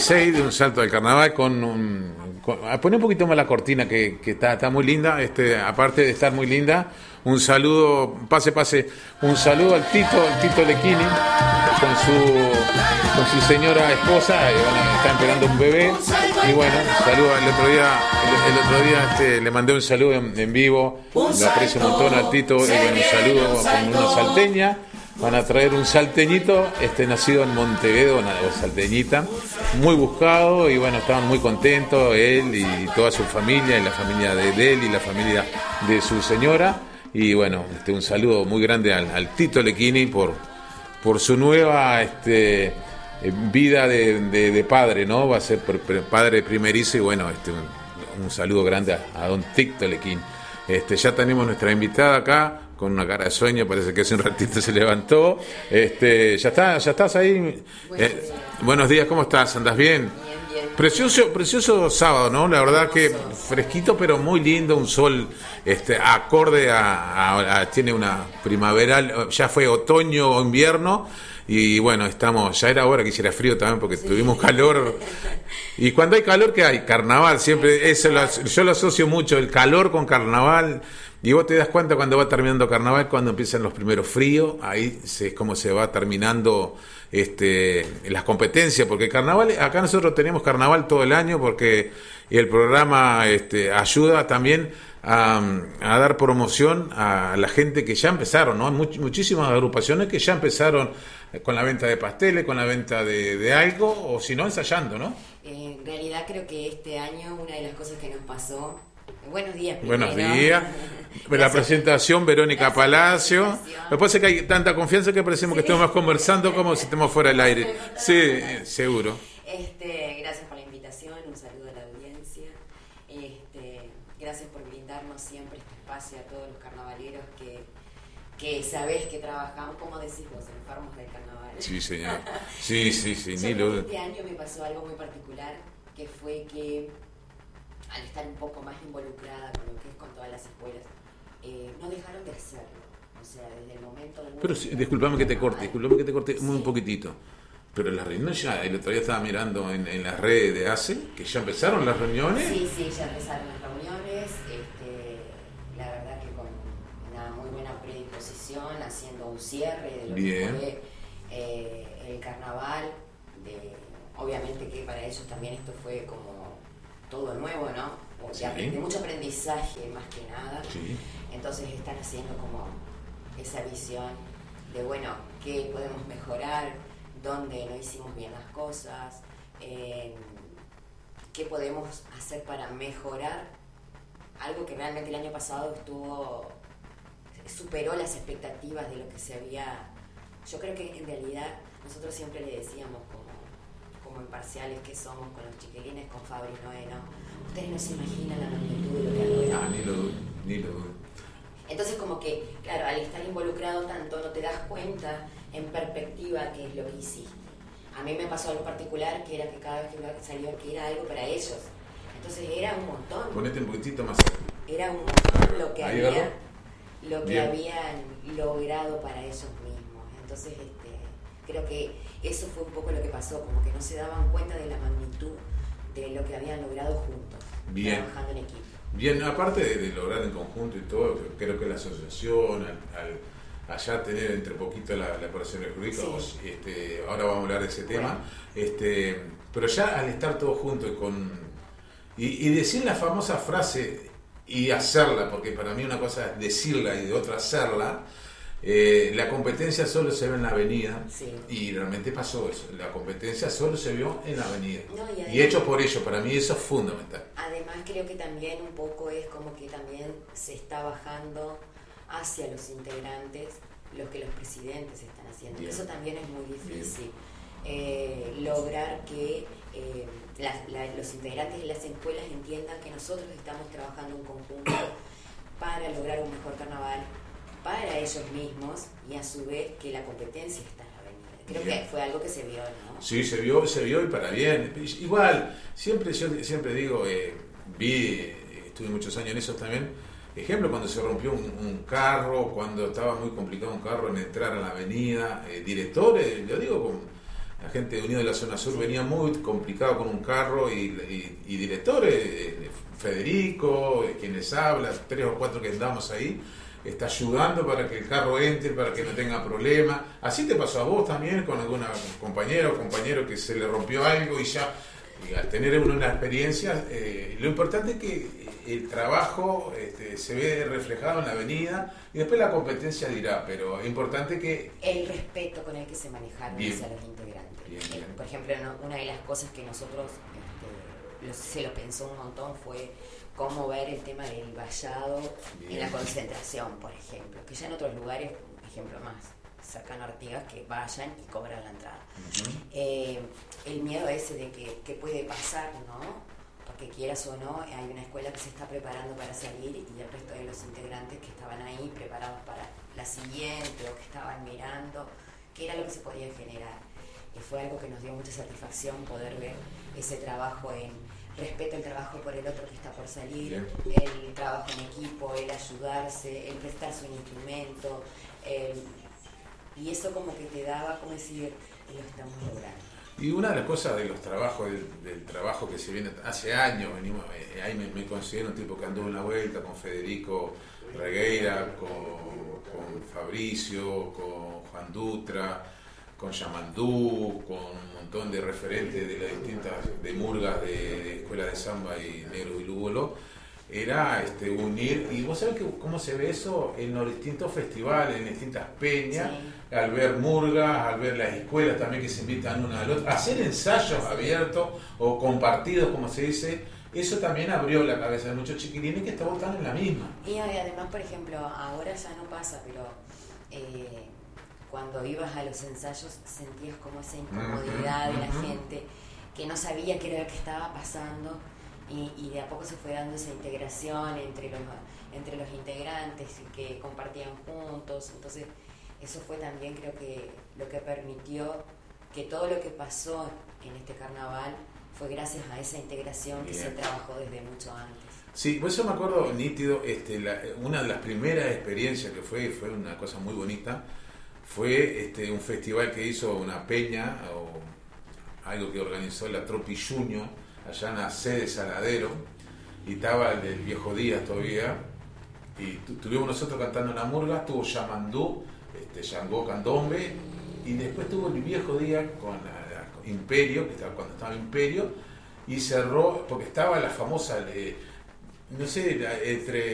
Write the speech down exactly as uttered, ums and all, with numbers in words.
veintiséis de un salto del carnaval con un... Con, poné un poquito más la cortina que, que está, está muy linda, este, aparte de estar muy linda, un saludo, pase, pase, un saludo al Tito, al Tito Lequini, con su con su señora esposa, y bueno, está esperando un bebé, y bueno, saludo el otro día, el, el otro día este, le mandé un saludo en, en vivo, lo aprecio un montón al Tito, y bueno, un saludo con una salteña. Van a traer un salteñito, este nacido en Montevideo, una salteñita, muy buscado, y bueno, estaban muy contentos, él y toda su familia, y la familia de, de él y la familia de su señora, y bueno, este, un saludo muy grande al, al Tito Lequini por, por su nueva este, vida de, de, de padre, ¿no? Va a ser padre primerizo, y bueno, este, un, un saludo grande a, a don Tito Lequini. Este, ya tenemos nuestra invitada acá, con una cara de sueño, parece que hace un ratito se levantó. Este, ya está, ya estás ahí. Buenos, eh, días. Buenos días, ¿cómo estás? ¿Andas bien? Bien, bien. Precioso, precioso sábado, ¿no? La verdad que fresquito, pero muy lindo, un sol este, acorde a, a, a tiene una primaveral, ya fue otoño o invierno. Y bueno, estamos, ya era hora que hiciera frío también porque sí. Tuvimos calor. Y cuando hay calor, ¿qué hay? Carnaval, siempre, eso lo, yo lo asocio mucho, el calor con carnaval. Y vos te das cuenta cuando va terminando carnaval, cuando empiezan los primeros fríos, ahí se, es como se va terminando este, las competencias, porque carnaval, acá nosotros tenemos carnaval todo el año porque el programa este, ayuda también a, a dar promoción a la gente que ya empezaron, ¿no? Hay much, muchísimas agrupaciones que ya empezaron con la venta de pasteles, con la venta de, de algo, o si no, ensayando, ¿no? Eh, en realidad creo que este año una de las cosas que nos pasó... Buenos días, primero. Buenos días. La presentación, Verónica Gracias Palacio. Presentación. Lo que pasa es que hay tanta confianza que parecemos sí. que estemos conversando como si estemos fuera del aire. Sí, seguro. Este, gracias por la invitación, un saludo a la audiencia. Este, gracias por brindarnos siempre este espacio a todos los carnavaleros que, que sabés que trabajamos, como decís vos, enfermos del carnaval. Sí, señor. Sí, sí, sí. Yo ni lo... Este año me pasó algo muy particular, que fue que al estar un poco más involucrada con lo que es con todas las escuelas, eh, no dejaron de hacerlo. O sea, desde el momento... De Pero sí, disculpame que te corte, disculpame que te corte sí. un poquitito. Pero las reuniones ya, el otro día estaba mirando en, en las redes de A C E, que ya empezaron las reuniones. Sí, sí, ya empezaron las reuniones. Este, la verdad que con una muy buena predisposición, haciendo un cierre de lo Bien. que fue eh, el carnaval. De, obviamente que para ellos también esto fue como... todo nuevo, ¿no? O sea, sí. de mucho aprendizaje más que nada. Sí. Entonces están haciendo como esa visión de, bueno, qué podemos mejorar, dónde no hicimos bien las cosas, eh, qué podemos hacer para mejorar algo que realmente el año pasado estuvo, superó las expectativas de lo que se había... Yo creo que en realidad nosotros siempre le decíamos como como imparciales que somos con los chiquilines, con Fabri y Noé, ¿no? Ustedes no se imaginan la magnitud de lo que han logrado. Ah, ni lo dudo, ni lo dudo. Entonces como que, claro, al estar involucrado tanto, no te das cuenta en perspectiva qué es lo que hiciste. A mí me pasó algo particular, que era que cada vez que salió, que era algo para ellos. Entonces era un montón. Ponete un poquitito más. Era un montón lo que, Ahí, había, lo que Bien. habían logrado para ellos mismos. Entonces, este, creo que eso fue un poco lo que pasó, como que no se daban cuenta de la magnitud de lo que habían logrado juntos, Bien. trabajando en equipo. Bien, aparte de, de lograr en conjunto y todo, creo que la asociación, al, al allá tener entre poquito la, la operación jurídica, sí. este, ahora vamos a hablar de ese tema, bueno. este, pero ya al estar todos juntos con y, y decir la famosa frase y hacerla, porque para mí una cosa es decirla y de otra hacerla. Eh, la competencia solo se ve en la avenida sí. y realmente pasó eso, la competencia solo se vio en la avenida no, y, además, y hecho por ello, para mí eso es fundamental. Además creo que también un poco es como que también se está bajando hacia los integrantes lo que los presidentes están haciendo, que eso también es muy difícil, eh, lograr que eh, la, la, los integrantes de las escuelas entiendan que nosotros estamos trabajando en conjunto para lograr un mejor carnaval para ellos mismos y a su vez que la competencia está en la avenida. Creo bien. que fue algo que se vio, ¿no? Sí, se vio, se vio y para bien. Igual, siempre yo siempre digo, eh, vi, estuve muchos años en eso también, ejemplo cuando se rompió un, un carro, cuando estaba muy complicado un carro en entrar a la avenida, eh, directores, lo digo con, la gente de Unido de la Zona Sur venía muy complicado con un carro y, y, y directores, eh, Federico, eh, quienes hablan, tres o cuatro que andamos ahí, está ayudando para que el carro entre, para que no tenga problemas. Así te pasó a vos también con alguna compañera o compañero que se le rompió algo y ya, y al tener uno una experiencia, eh, lo importante es que el trabajo este, se ve reflejado en la avenida y después la competencia dirá, pero es importante que... El respeto con el que se manejaron Bien. hacia los integrantes. Bien, bien. Por ejemplo, no, una de las cosas que nosotros este, lo- se lo pensó un montón fue cómo ver el tema del vallado Bien. en la concentración, por ejemplo, que ya en otros lugares, por ejemplo, más cercano a Artigas, que vayan y cobran la entrada. Uh-huh. Eh, el miedo ese de que, que puede pasar, ¿no? Porque quieras o no, hay una escuela que se está preparando para salir y el resto de los integrantes que estaban ahí preparados para la siguiente o que estaban mirando, qué era lo que se podía generar. Y fue algo que nos dio mucha satisfacción poder ver ese trabajo en respeto al trabajo por el otro que está por salir, Bien. el trabajo en equipo, el ayudarse, el prestarse un instrumento, el, y eso como que te daba, como decir, lo estamos logrando. Y una de las cosas de los trabajos, del, del trabajo que se viene hace años, venimos, eh, ahí me, me considero un tipo que anduvo en la vuelta con Federico Regueira, con, con Fabricio, con Juan Dutra, con Yamandú, con un montón de referentes de las distintas, de murgas de, de Escuela de Samba y Negro y Lúgolo, era este, unir, y vos sabés que, cómo se ve eso en los distintos festivales, en distintas peñas, sí. Al ver murgas, al ver las escuelas también que se invitan una al otro, hacer ensayos abiertos o compartidos, como se dice, eso también abrió la cabeza de muchos chiquilines que estaban tan en la misma. Y además, por ejemplo, ahora ya no pasa, pero eh, cuando ibas a los ensayos sentías como esa incomodidad uh-huh, de la uh-huh. gente que no sabía qué era lo que estaba pasando. Y, y de a poco se fue dando esa integración entre los, entre los integrantes que compartían juntos. Entonces eso fue también, creo que lo que permitió que todo lo que pasó en este carnaval fue gracias a esa integración que Bien. se trabajó desde mucho antes. Sí, por eso me acuerdo nítido, este, la, una de las primeras experiencias que fue, fue una cosa muy bonita, fue este, un festival que hizo una peña, o algo que organizó la Tropi Junior, allá en la sede Saladero, y estaba el, el Viejo Díaz todavía, y tu, tuvimos nosotros cantando una murga, tuvo Yamandú, este, Yangó Candombe, y después tuvo el Viejo Díaz con, la, la, con Imperio, que estaba, cuando estaba Imperio, y cerró, porque estaba la famosa, eh, no sé, la, entre